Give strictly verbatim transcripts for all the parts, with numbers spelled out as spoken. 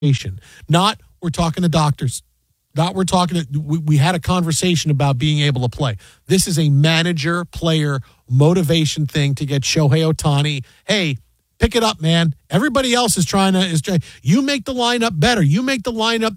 Not we're talking to doctors. Not we're talking to, we, we had a conversation about being able to play. This is a manager, player, motivation thing to get Shohei Ohtani. Hey, pick it up, man. Everybody else is trying to, is trying, you make the lineup better. You make the lineup,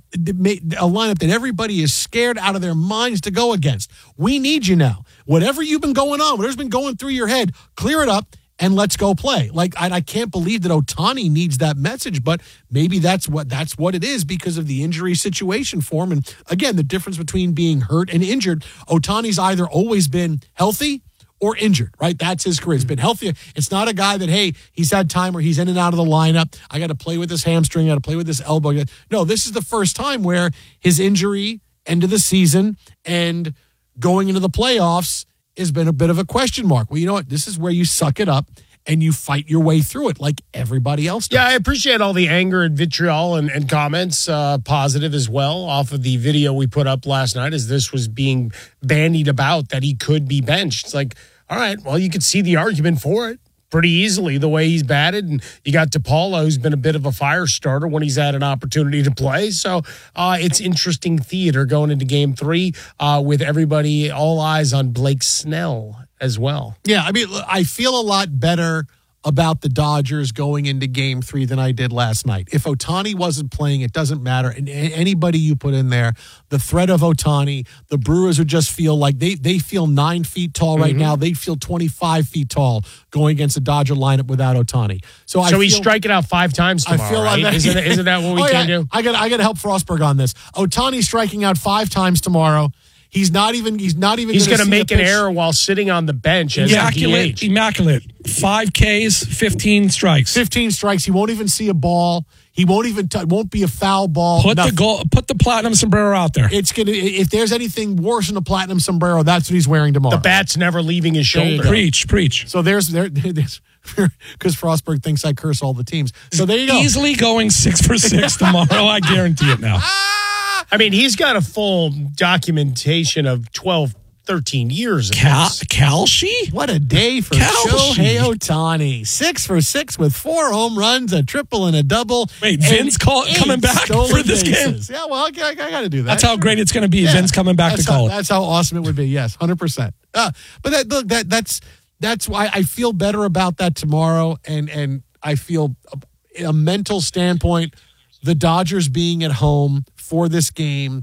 a lineup that everybody is scared out of their minds to go against. We need you now. Whatever you've been going on, whatever's been going through your head, clear it up. And let's go play. Like I, I can't believe that Ohtani needs that message, but maybe that's what that's what it is because of the injury situation for him. And again, the difference between being hurt and injured, Ohtani's either always been healthy or injured, right? That's his career. It's been healthy. It's not a guy that, hey, he's had time where he's in and out of the lineup. I got to play with this hamstring. I got to play with this elbow. No, this is the first time where his injury, end of the season, and going into the playoffs has been a bit of a question mark. Well, you know what? This is where you suck it up and you fight your way through it like everybody else does. Yeah, I appreciate all the anger and vitriol and, and comments, uh, positive as well, off of the video we put up last night as this was being bandied about that he could be benched. It's like, all right, well, you could see the argument for it pretty easily the way he's batted. And you got DePaula, who's been a bit of a fire starter when he's had an opportunity to play. So uh, it's interesting theater going into game three uh, with everybody, all eyes on Blake Snell as well. Yeah, I mean, I feel a lot better about the Dodgers going into game three than I did last night. If Ohtani wasn't playing, it doesn't matter. And anybody you put in there, the threat of Ohtani, the Brewers would just feel like they they feel nine feet tall right mm-hmm. now. They feel twenty-five feet tall going against the Dodger lineup without Ohtani. So, I so feel, he's striking out five times tomorrow, I feel right? Like isn't, isn't that what we oh, can yeah, do? I got I got to help Frostberg on this. Ohtani striking out five times tomorrow. He's not even. He's not even. He's going to see make an error while sitting on the bench. As immaculate, immaculate. Five Ks, fifteen strikes. Fifteen strikes. He won't even see a ball. He won't even. T- won't be a foul ball. Put nothing. the goal. Put the platinum sombrero out there. It's gonna. If there's anything worse than a platinum sombrero, that's what he's wearing tomorrow. The bat's never leaving his shoulder. Preach, preach. So there's there. There's because Frostberg thinks I curse all the teams. So there you go. Easily going six for six tomorrow. I guarantee it now. I mean, he's got a full documentation of twelve, thirteen years. Cal- Kalshi? What a day for Kalshi. Shohei Ohtani. Six for six with four home runs, a triple and a double. Wait, Vince call, coming back for this bases. game? Yeah, well, I, I got to do that. That's how great it's going to be. Yeah, Vince coming back to call how, it. That's how awesome it would be. Yes, one hundred percent. Uh, but that, look, that that's that's why I feel better about that tomorrow. And, and I feel a, a mental standpoint, the Dodgers being at home for this game.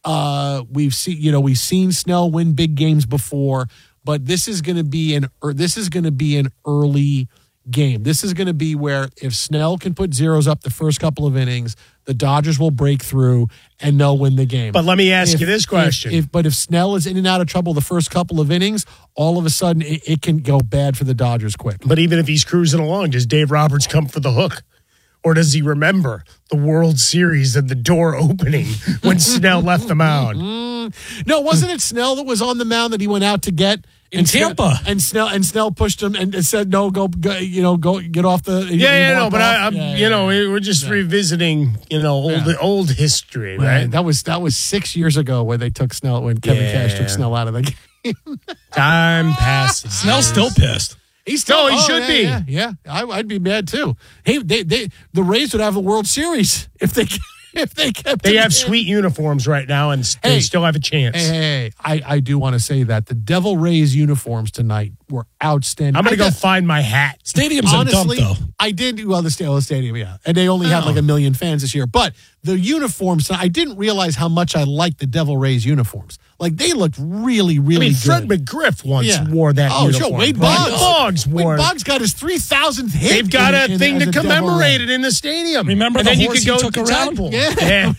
Uh, we've seen, you know, we've seen Snell win big games before, but this is going to be an, or this is going to be an early game. This is going to be where if Snell can put zeros up the first couple of innings, the Dodgers will break through and they'll win the game. But let me ask if, you this question. If, if, but if Snell is in and out of trouble the first couple of innings, all of a sudden it, it can go bad for the Dodgers quick. But even if he's cruising along, does Dave Roberts come for the hook? Or does he remember the World Series and the door opening when Snell left the mound? Mm, no, wasn't it Snell that was on the mound that he went out to get in and Tampa? Snell, and Snell and Snell pushed him and said, "No, go, go you know, go get off the." Yeah, yeah, no, but I, I'm, yeah, you yeah, know, yeah. we're just yeah. revisiting, you know, old yeah. old history, right? Man, that was that was six years ago when they took Snell when Kevin yeah. Cash took Snell out of the game. Time passes. Snell's still pissed. He's still. No, he oh, should yeah, be. Yeah, yeah. I, I'd be mad too. Hey, they, they, the Rays would have a World Series if they, if they kept. They have in. sweet uniforms right now, and hey, they still have a chance. Hey, hey, I, I do want to say that the Devil Rays uniforms tonight were outstanding. I'm gonna I go got, find my hat. Stadium's honestly, a dump, though. I did well the stadium, stadium, yeah, and they only oh. had like a million fans this year. But the uniforms, I didn't realize how much I liked the Devil Rays uniforms. Like, they looked really, really I mean, good. Fred McGriff once yeah. wore that oh, uniform. Oh, sure. Wade Boggs. Boggs. Boggs wore Wade Boggs got his three thousandth hit. They've got in, a in, thing in, to commemorate it in the stadium. Remember and the then horse you could go he took to around? Temple. Yeah. yeah.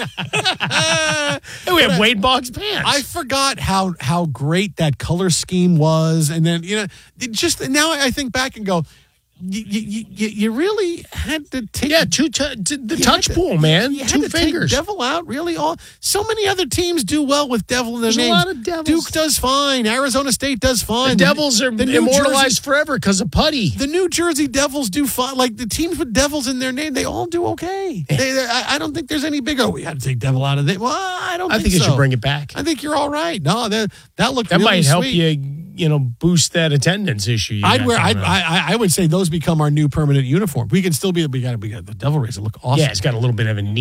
Hey, we have Wade Boggs pants. I forgot how how great that color scheme was. And then, you know, it just now I think back and go, You, you, you, you really had to take yeah two t- t- the touch to, pool, man. You had two to fingers. Take Devil out, really. All so many other teams do well with Devil in their There's names. a lot of Devils. Duke does fine. Arizona State does fine. The Devils are the immortalized Jersey, forever because of Putty. The New Jersey Devils do fine. Like the teams with Devils in their name, they all do okay. They, they, I, I don't think there's any big. Oh, we had to take Devil out of it. Well, I don't. I think, think you so. should bring it back. I think you're all right. No, that that looked that really might help sweet. you. you know, boost that attendance issue. you I'd got wear. I'd, going on. I I would say those become our new permanent uniform. We can still be. We got. We got the Devil Rays that look awesome. Yeah, it's got a little bit of a